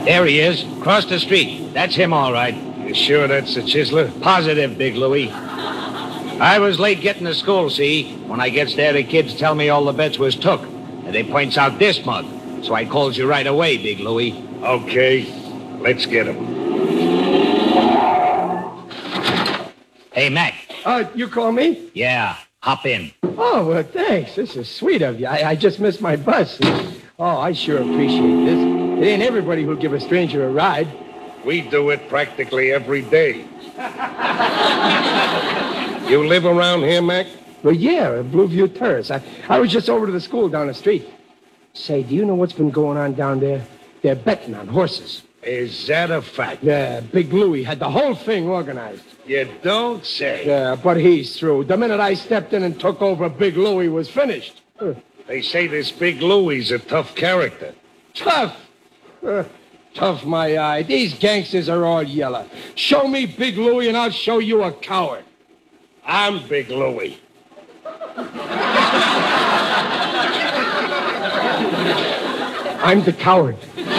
There he is, across the street. That's him, all right. You sure that's the chiseler? Positive, Big Louie. I was late getting to school, see? When I gets there, the kids tell me all the bets was took. And they points out this mug. So I calls you right away, Big Louie. Okay, let's get him. Hey, Mac. You call me? Yeah, hop in. Oh, well, thanks. This is sweet of you. I just missed my bus. Oh, I sure appreciate this. It ain't everybody who'll give a stranger a ride. We do it practically every day. You live around here, Mac? Well, yeah, Blueview Terrace. I was just over to the school down the street. Say, do you know what's been going on down there? They're betting on horses. Is that a fact? Yeah, Big Louie had the whole thing organized. You don't say. Yeah, but he's through. The minute I stepped in and took over, Big Louie was finished. They say this Big Louie's a tough character. Tough? Tough, my eye. These gangsters are all yellow. Show me Big Louie and I'll show you a coward. I'm Big Louie. I'm the coward.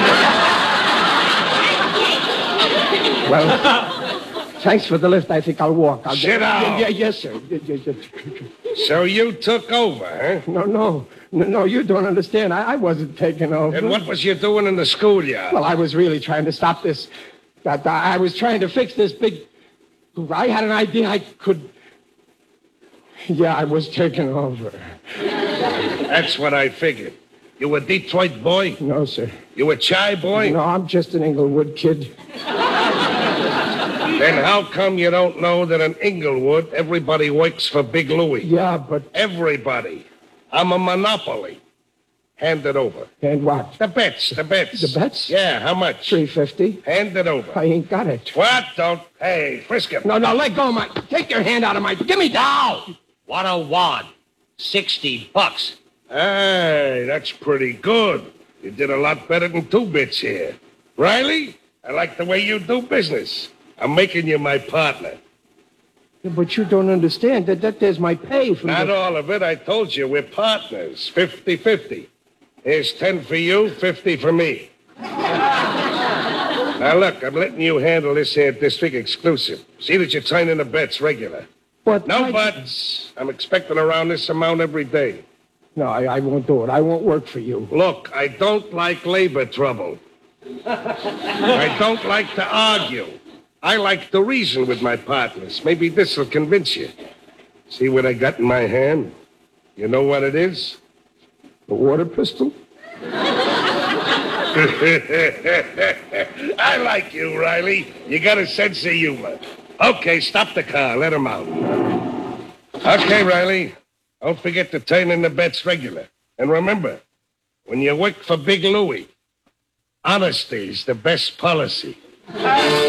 Well, thanks for the lift. I think I'll walk. Sit down. Yeah, yes, sir. So you took over, huh? No, you don't understand. I wasn't taking over. And what was you doing in the schoolyard? Well, I was really trying to stop this. I was trying to fix this big... I had an idea I could... Yeah, I was taking over. That's what I figured. You a Detroit boy? No, sir. You a Chi boy? No, I'm just an Inglewood kid. Then how come you don't know that in Inglewood, everybody works for Big Louie? Yeah, but... Everybody. I'm a monopoly. Hand it over. And what? The bets. The bets? Yeah, how much? $350. Hand it over. I ain't got it. What? Don't... Hey, frisk him. No, let go of my... Take your hand out of my... Give me down! What a wad. $60. Hey, that's pretty good. You did a lot better than 2 bits here. Riley, I like the way you do business. I'm making you my partner. Yeah, but you don't understand that there's my pay from Not all of it. I told you, we're partners. 50-50. Here's 10 for you, 50 for me. Now, look, I'm letting you handle this here district exclusive. See that you turn in the bets regular. But No buts. I'm expecting around this amount every day. No, I won't do it. I won't work for you. Look, I don't like labor trouble. I don't like to argue. I like to reason with my partners. Maybe this will convince you. See what I got in my hand? You know what it is? A water pistol? I like you, Riley. You got a sense of humor. Okay, stop the car. Let him out. Okay, Riley. Don't forget to turn in the bets regular. And remember, when you work for Big Louie, honesty's the best policy.